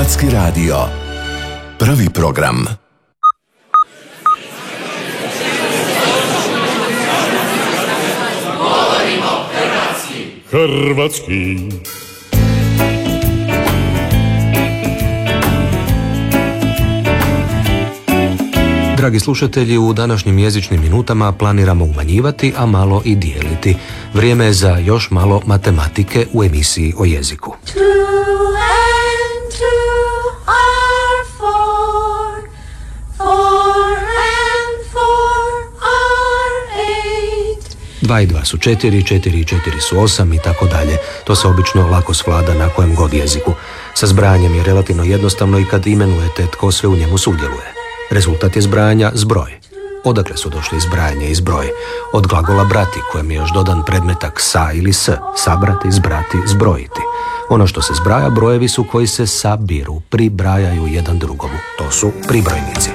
Hrvatski radio. Prvi program. Govorimo hrvatski. Hrvatski. Dragi slušatelji, u današnjim jezičnim minutama planiramo umanjivati, a malo i dijeliti. Vrijeme je za još malo matematike u emisiji o jeziku. 2 i 2 su 4, 4 i 4 su 8 i tako dalje. To se obično lako svlada na kojem god jeziku. Sa zbrajanjem je relativno jednostavno i kad imenujete tko sve u njemu sudjeluje. Rezultat je zbrajanja zbroj. Odakle su došli zbrajanje i zbroj? Od glagola brati, kojem je još dodan predmetak sa ili s. Sabrati, zbrati, zbrojiti. Ono što se zbraja, brojevi su koji se sabiru, pribrajaju jedan drugomu. To su pribrojnici.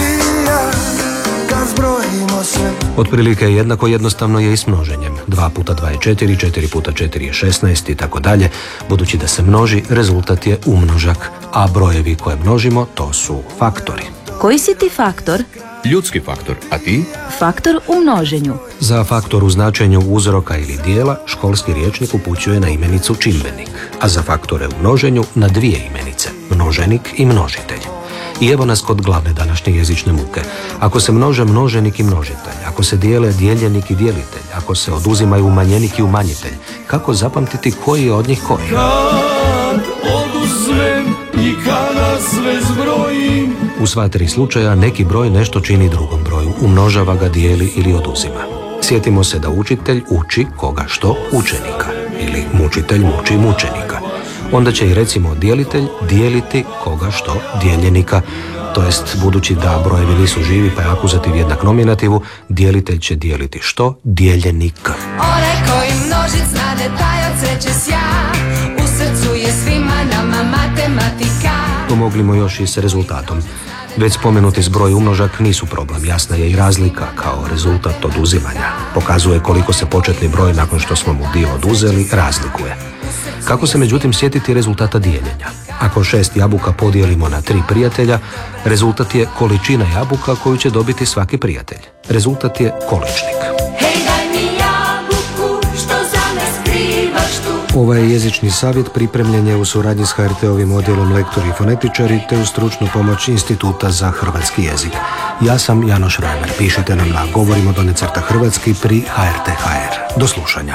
Otprilike jednako jednostavno je i s množenjem. 2 puta 2 je 4, 4 puta 4 je 16 i tako dalje. Budući da se množi, rezultat je umnožak, a brojevi koje množimo, to su faktori. Koji si ti faktor? Ljudski faktor, a ti? Faktor u množenju. Za faktor u značenju uzroka ili dijela, školski rječnik upućuje na imenicu čimbenik, a za faktore u množenju na dvije imenice, množenik i množitelj. I evo nas kod glavne današnje jezične muke. Ako se množe množenik i množitelj, ako se dijele dijeljenik i dijelitelj, ako se oduzimaju umanjenik i umanjitelj, kako zapamtiti koji je od njih koji? Kad oduzmem i kada sve zbrojim. U sva tri slučaja neki broj nešto čini drugom broju, umnožava ga, dijeli ili oduzima. Sjetimo se da učitelj uči koga što učenika ili mučitelj muči mučenika. Onda će i recimo dijelitelj dijeliti koga što dijeljenika, to jest budući da brojevi nisu živi pa je akuzativ jednak nominativu, dijelitelj će dijeliti što dijeljenika. Onaj koji množit znade taj od sreće sja, u srcu je svima nama matematika. Pomoglimo još i s rezultatom. Već spomenuti zbroj umnožak nisu problem, jasna je i razlika kao rezultat oduzimanja. Pokazuje koliko se početni broj nakon što smo mu dio oduzeli razlikuje. Kako se međutim sjetiti rezultata dijeljenja? Ako 6 jabuka podijelimo na 3 prijatelja, rezultat je količina jabuka koju će dobiti svaki prijatelj. Rezultat je količnik. Hej, daj mi jabuku, što za me skrivaš tu? Ovaj jezični savjet pripremljen je u suradnji s HRT-ovim odjelom lektori i fonetičari te uz stručnu pomoć Instituta za hrvatski jezik. Ja sam Janoš Rajmer. Pišite nam na govorimo_hrvatski pri HRT.hr. Do slušanja.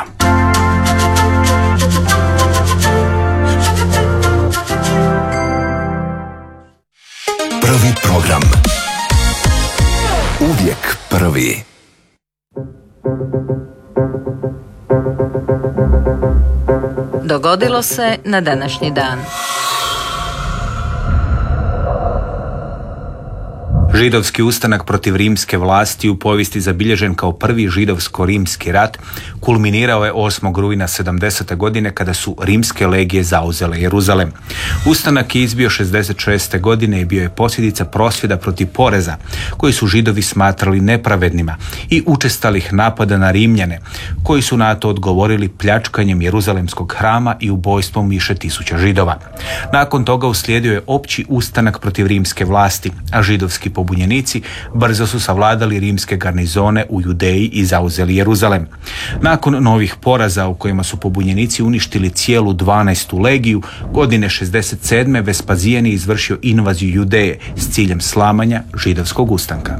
Prvi program. Uvijek prvi. Dogodilo se na današnji dan. Židovski ustanak protiv rimske vlasti u povijesti zabilježen kao prvi židovsko-rimski rat kulminirao je 8. rujna 70. godine kada su rimske legije zauzele Jeruzalem. Ustanak je izbio 66. godine i bio je posljedica prosvjeda protiv poreza koji su Židovi smatrali nepravednima i učestalih napada na Rimljane koji su na to odgovorili pljačkanjem Jeruzalemskog hrama i ubojstvom više tisuća Židova. Nakon toga uslijedio je opći ustanak protiv rimske vlasti, a židovski pobunjenici brzo su savladali rimske garnizone u Judeji i zauzeli Jeruzalem. Nakon novih poraza u kojima su pobunjenici uništili cijelu 12. legiju, godine 67. Vespazijan je izvršio invaziju Judeje s ciljem slamanja židovskog ustanka.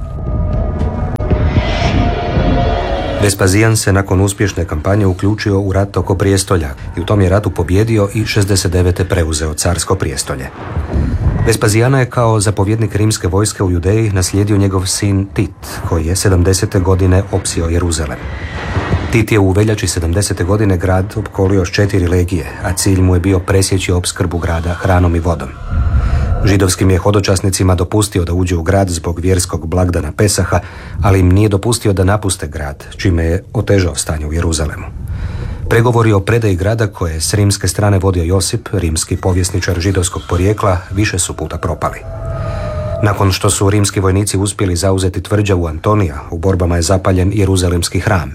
Vespazijan se nakon uspješne kampanje uključio u rat oko prijestolja i u tom je ratu pobjedio i 69. preuzeo carsko prijestolje. Vespazijana je kao zapovjednik rimske vojske u Judeji naslijedio njegov sin Tit, koji je 70. godine opsio Jeruzalem. Tit je u veljači 70. godine grad opkolio s 4 legije, a cilj mu je bio presjeći opskrbu grada hranom i vodom. Židovskim je hodočasnicima dopustio da uđu u grad zbog vjerskog blagdana Pesaha, ali im nije dopustio da napuste grad, čime je otežao stanje u Jeruzalemu. Pregovori o predaji grada koje je s rimske strane vodio Josip, rimski povjesničar židovskog porijekla, više su puta propali. Nakon što su rimski vojnici uspjeli zauzeti tvrđavu Antonija, u borbama je zapaljen Jeruzalemski hram.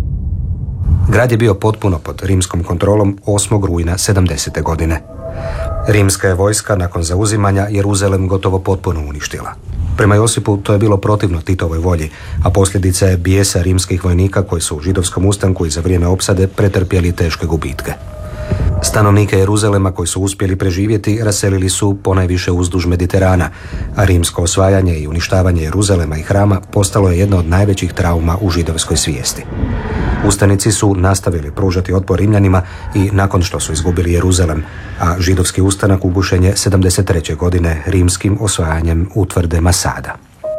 Grad je bio potpuno pod rimskom kontrolom 8. rujna 70. godine. Rimska je vojska nakon zauzimanja Jeruzalem gotovo potpuno uništila. Prema Josipu to je bilo protivno Titovoj volji, a posljedica je bijesa rimskih vojnika koji su u židovskom ustanku i za vrijeme opsade pretrpjeli teške gubitke. Stanovnike Jeruzalema koji su uspjeli preživjeti raselili su ponajviše uzduž Mediterana, a rimsko osvajanje i uništavanje Jeruzalema i hrama postalo je jedna od najvećih trauma u židovskoj svijesti. Ustanici su nastavili pružati otpor Rimljanima i nakon što su izgubili Jeruzalem, a židovski ustanak ugušen je 73. godine rimskim osvajanjem utvrde Masada.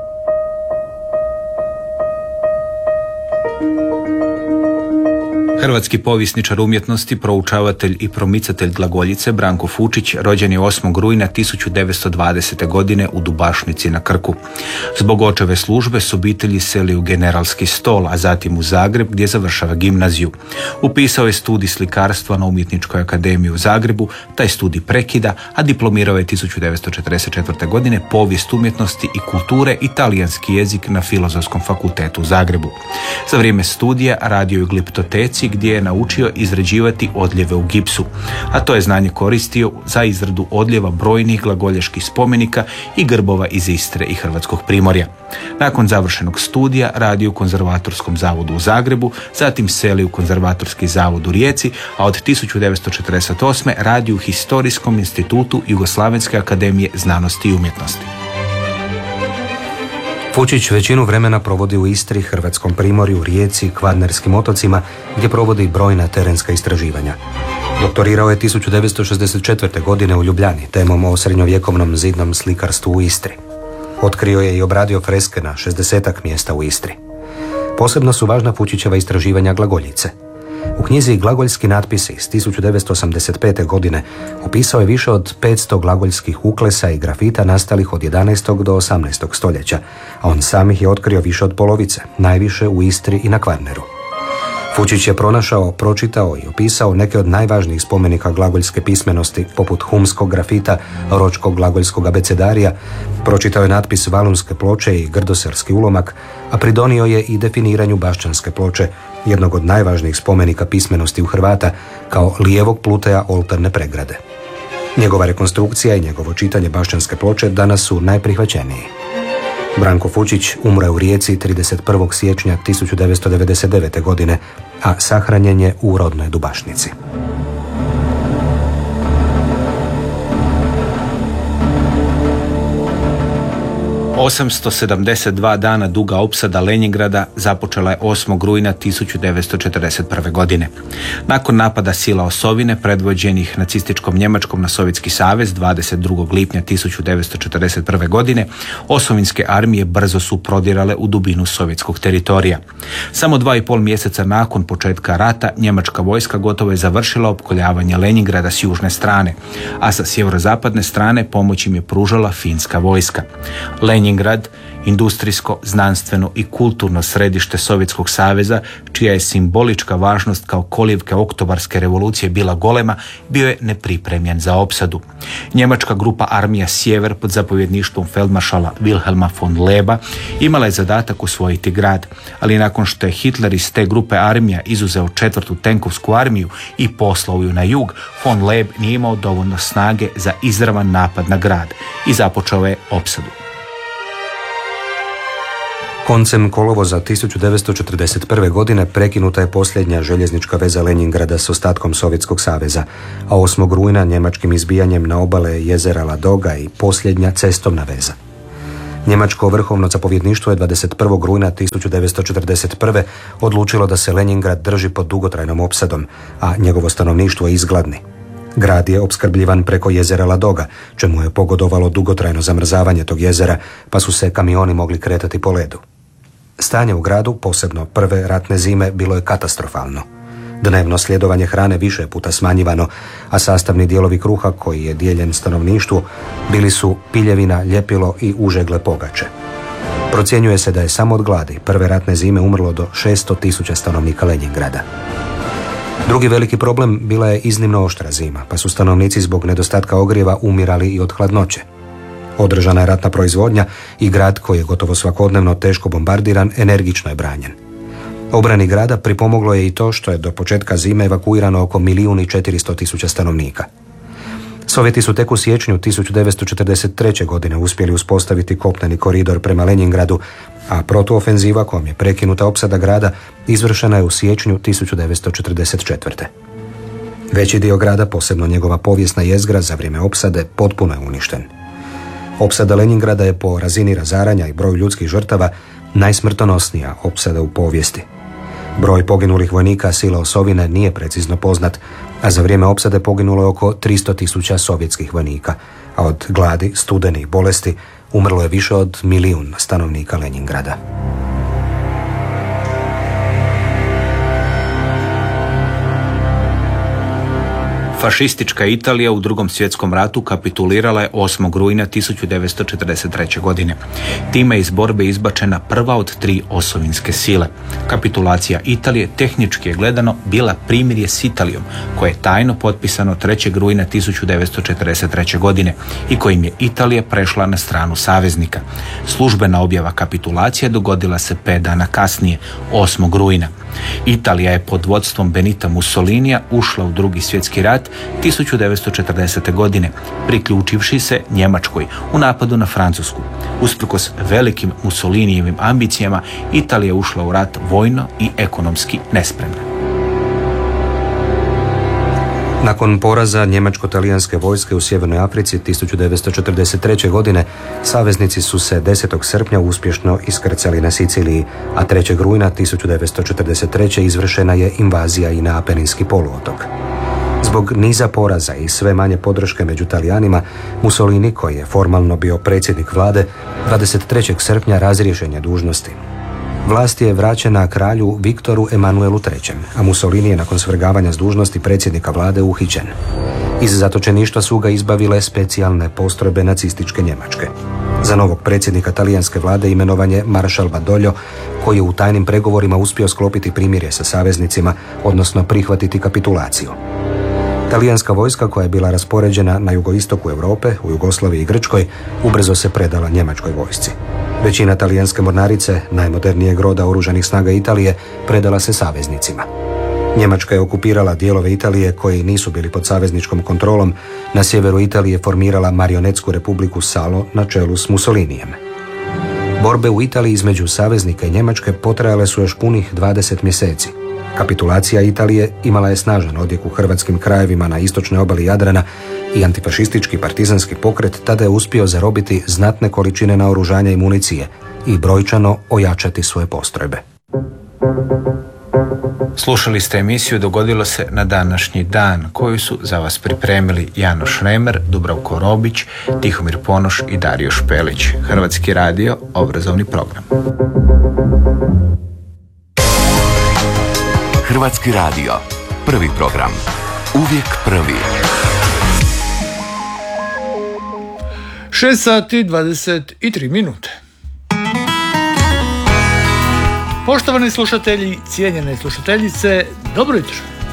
Hrvatski povjesničar umjetnosti, proučavatelj i promicatelj glagoljice Branko Fučić rođen je 8. rujna 1920. godine u Dubašnici na Krku. Zbog očeve službe s obitelji seli u Generalski Stol, a zatim u Zagreb gdje završava gimnaziju. Upisao je studij slikarstva na Umjetničkoj akademiji u Zagrebu, taj studij prekida, a diplomirao je 1944. godine povijest umjetnosti i kulture i talijanski jezik na Filozofskom fakultetu u Zagrebu. Za vrijeme studija radio je u gliptoteci gdje je naučio izrađivati odljeve u gipsu, a to je znanje koristio za izradu odljeva brojnih glagoljaških spomenika i grbova iz Istre i Hrvatskog Primorja. Nakon završenog studija radio u Konzervatorskom zavodu u Zagrebu, zatim seli u Konzervatorski zavod u Rijeci, a od 1948. radio u Historijskom institutu Jugoslavenske akademije znanosti i umjetnosti. Fučić većinu vremena provodi u Istri, Hrvatskom Primorju, Rijeci, Kvarnerskim otocima, gdje provodi brojna terenska istraživanja. Doktorirao je 1964. godine u Ljubljani temom o srednjovjekovnom zidnom slikarstvu u Istri. Otkrio je i obradio freske na 60-ak mjesta u Istri. Posebno su važna Fučićeva istraživanja glagoljice. U knjizi Glagoljski natpisi iz 1985. godine opisao je više od 500 glagoljskih uklesa i grafita nastalih od 11. do 18. stoljeća, a on sam ih je otkrio više od polovice, najviše u Istri i na Kvarneru. Fučić je pronašao, pročitao i opisao neke od najvažnijih spomenika glagoljske pismenosti, poput humskog grafita, ročkog glagoljskog abecedarija, pročitao je natpis valunske ploče i grdoserski ulomak, a pridonio je i definiranju bašćanske ploče, jednog od najvažnijih spomenika pismenosti u Hrvata, kao lijevog pluteja oltarne pregrade. Njegova rekonstrukcija i njegovo čitanje bašćanske ploče danas su najprihvaćeniji. Branko Fučić umro je u Rijeci 31. siječnja 1999. godine, a sahranjen je u rodnoj Dubašnici. 872 dana duga opsada Lenjingrada započela je 8. rujna 1941. godine. Nakon napada sila osovine predvođenih nacističkom Njemačkom na Sovjetski savez 22. lipnja 1941. godine, osovinske armije brzo su prodirale u dubinu sovjetskog teritorija. Samo 2,5 mjeseca nakon početka rata njemačka vojska gotovo je završila opkoljavanje Lenjingrada s južne strane, a sa sjeverozapadne strane pomoć im je pružala finska vojska. Lenjingrad, industrijsko, znanstveno i kulturno središte Sovjetskog saveza, čija je simbolička važnost kao kolijevke oktobarske revolucije bila golema, bio je nepripremljen za opsadu. Njemačka grupa armija Sjever pod zapovjedništvom feldmaršala Wilhelma von Leba imala je zadatak osvojiti grad, ali nakon što je Hitler iz te grupe armija izuzeo 4. tenkovsku armiju i poslao ju na jug, von Leb nije imao dovoljno snage za izravan napad na grad i započeo je opsadu. Koncem kolovoza 1941. godine prekinuta je posljednja željeznička veza Lenjingrada s ostatkom Sovjetskog saveza, a 8. rujna njemačkim izbijanjem na obale jezera Ladoga i posljednja cestovna veza. Njemačko vrhovno zapovjedništvo je 21. rujna 1941. odlučilo da se Lenjingrad drži pod dugotrajnom opsadom, a njegovo stanovništvo izgladni. Grad je opskrbljivan preko jezera Ladoga, čemu je pogodovalo dugotrajno zamrzavanje tog jezera, pa su se kamioni mogli kretati po ledu. Stanje u gradu, posebno prve ratne zime, bilo je katastrofalno. Dnevno sljedovanje hrane više puta smanjivano, a sastavni dijelovi kruha koji je dijeljen stanovništvu bili su piljevina, ljepilo i užegle pogače. Procjenjuje se da je samo od gladi prve ratne zime umrlo do 600.000 stanovnika Lenjingrada. Drugi veliki problem bila je iznimno oštra zima, pa su stanovnici zbog nedostatka ogrijeva umirali i od hladnoće. Održana je ratna proizvodnja i grad, koji je gotovo svakodnevno teško bombardiran, energično je branjen. Obrani grada pripomoglo je i to što je do početka zime evakuirano oko 1.400.000 stanovnika. Sovjeti su tek u siječnju 1943. godine uspjeli uspostaviti kopneni koridor prema Lenjingradu, a protuofenziva kojom je prekinuta opsada grada izvršena je u siječnju 1944. Veći dio grada, posebno njegova povijesna jezgra za vrijeme opsade, potpuno je uništen. Opsada Lenjingrada je po razini razaranja i broju ljudskih žrtava najsmrtonosnija opsada u povijesti. Broj poginulih vojnika sila osovine nije precizno poznat, a za vrijeme opsade poginulo je oko 300.000 sovjetskih vojnika, a od gladi, studeni i bolesti umrlo je više od 1 milijun stanovnika Lenjingrada. Fašistička Italija u Drugom svjetskom ratu kapitulirala je 8. rujna 1943. godine. Time je iz borbe izbačena prva od 3 osovinske sile. Kapitulacija Italije tehnički je gledano bila primirje s Italijom, koje je tajno potpisano 3. rujna 1943. godine i kojim je Italija prešla na stranu saveznika. Službena objava kapitulacije dogodila se 5 dana kasnije, 8. rujna. Italija je pod vodstvom Benita Mussolinija ušla u Drugi svjetski rat 1940. godine, priključivši se Njemačkoj u napadu na Francusku. Usprkos velikim Mussolinijevim ambicijama, Italija je ušla u rat vojno i ekonomski nespremna. Nakon poraza njemačko-talijanske vojske u Sjevernoj Africi 1943. godine, saveznici su se 10. srpnja uspješno iskrcali na Siciliji, a 3. rujna 1943. izvršena je invazija i na Apeninski poluotok. Zbog niza poraza i sve manje podrške među Talijanima, Mussolini, koji je formalno bio predsjednik vlade, 23. srpnja razriješen je dužnosti. Vlast je vraćena kralju Viktoru Emanuelu III, a Mussolini je nakon svrgavanja s dužnosti predsjednika vlade uhićen. Iz zatočeništva su ga izbavile specijalne postrojbe nacističke Njemačke. Za novog predsjednika talijanske vlade imenovan je maršal Badoglio, koji je u tajnim pregovorima uspio sklopiti primirje sa saveznicima, odnosno prihvatiti kapitulaciju. Talijanska vojska, koja je bila raspoređena na jugoistoku Europe, u Jugoslaviji i Grčkoj, ubrzo se predala njemačkoj vojsci. Većina talijanske mornarice, najmodernijeg roda oružanih snaga Italije, predala se saveznicima. Njemačka je okupirala dijelove Italije koji nisu bili pod savezničkom kontrolom. Na sjeveru Italije formirala marionetsku republiku Salo na čelu s Mussolinijem. Borbe u Italiji između saveznika i Njemačke potrajale su još punih 20 mjeseci. Kapitulacija Italije imala je snažan odjek u hrvatskim krajevima na istočnoj obali Jadrana i antifašistički partizanski pokret tada je uspio zarobiti znatne količine naoružanja i municije i brojčano ojačati svoje postrojbe. Slušali ste emisiju Dogodilo se na današnji dan, koju su za vas pripremili Jano Šremer, Dubravko Robić, Tihomir Ponoš i Dario Špelić. Hrvatski radio, obrazovni program. Hrvatski radio, prvi program. Uvijek prvi. 6 sati 23 minute. Poštovani slušatelji, cijenjene slušateljice, dobro jutro.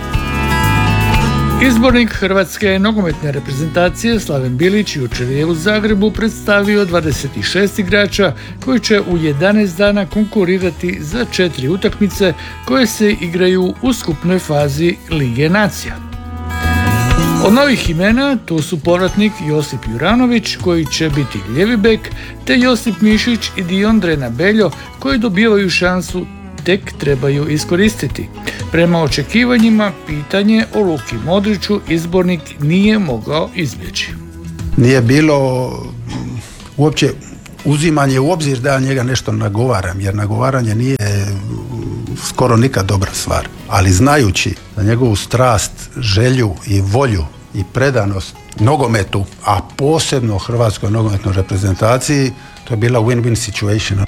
Izbornik Hrvatske nogometne reprezentacije Slaven Bilić jučer je u Zagrebu predstavio 26 igrača koji će u 11 dana konkurirati za 4 utakmice koje se igraju u skupnoj fazi Lige nacija. Od novih imena tu su povratnik Josip Juranović koji će biti lijevi bek, te Josip Mišić i Diondre Nabeljo koji dobivaju šansu, tek trebaju iskoristiti. Prema očekivanjima, pitanje o Luki Modriću izbornik nije mogao izbjeći. Nije bilo uopće uzimanje u obzir da ja njega nešto nagovaram, jer nagovaranje nije skoro nikad dobra stvar. Ali znajući da njegovu strast, želju i volju i predanost nogometu, a posebno hrvatskoj nogometnoj reprezentaciji, to je bila win-win situation.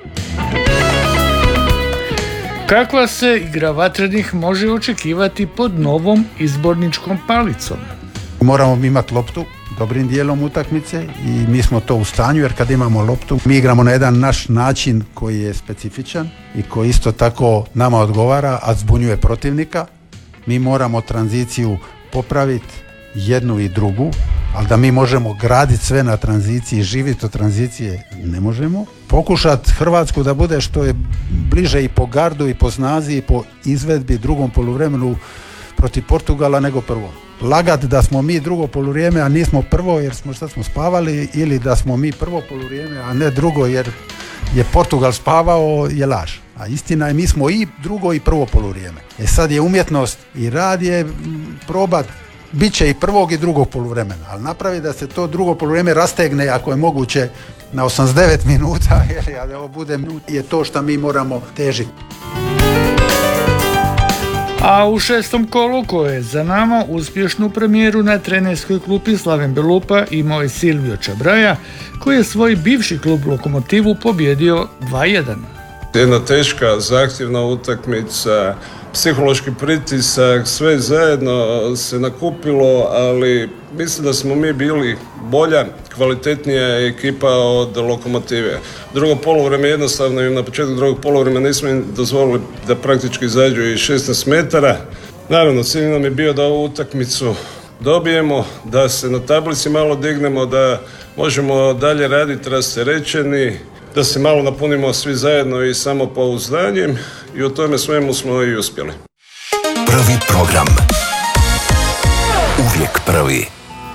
Kakva se igra vatrenih može očekivati pod novom izborničkom palicom? Moramo imati loptu dobrim dijelom utakmice i mi smo to u stanju, jer kad imamo loptu mi igramo na jedan naš način koji je specifičan i koji isto tako nama odgovara, a zbunjuje protivnika. Mi moramo tranziciju popraviti jednu i drugu, ali da mi možemo graditi sve na tranziciji, živjeti od tranzicije ne možemo. Pokušati Hrvatsku da bude što je bliže i po gardu i po snazi i po izvedbi drugom poluvremenu protiv Portugala nego prvo. lagati da smo mi drugo poluvrijeme, a nismo prvo jer šta smo spavali, ili da smo mi prvo poluvrijeme, a ne drugo jer je Portugal spavao, je laž. A istina je, mi smo i drugo i prvo poluvrijeme. Sad je umjetnost i rad je probat, bit će i prvog i drugog poluvremena, ali napravi da se to drugo poluvrijeme rastegne ako je moguće na 89 minuta, jer ovo bude je to što mi moramo težiti. A u šestom kolu, koje je za nama, uspješnu premijeru na trenerskoj klupi Slaven Belupa imao je Silvio Čabraja, koji je svoj bivši klub Lokomotivu pobjedio 2-1. Jedna teška, zahtjevna utakmica, psihološki pritisak, sve zajedno se nakupilo, ali mislim da smo mi bili bolja, kvalitetnija ekipa od Lokomotive. Drugo poluvreme jednostavno im na početku drugog poluvremena nismo im dozvolili da praktički izađu i 16 metara. Naravno, cilj nam je bio da ovu utakmicu dobijemo, da se na tablici malo dignemo, da možemo dalje raditi rasterećeni, da se malo napunimo svi zajedno i samopouzdanjem, i u tome svemu smo i uspjeli. Prvi program. Uvijek prvi.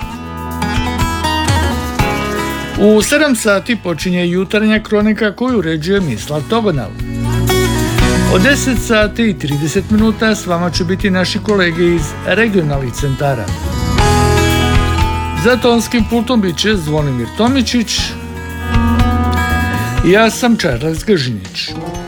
U 7 sati počinje jutarnja kronika koju uređuje Mislav Togonal. Od 10 sati i 30 minuta s vama će biti naši kolege iz regionalnih centara. Za tonskim pultom bit će Zvonimir Tomičić. Ja sam Čarles Gažinić.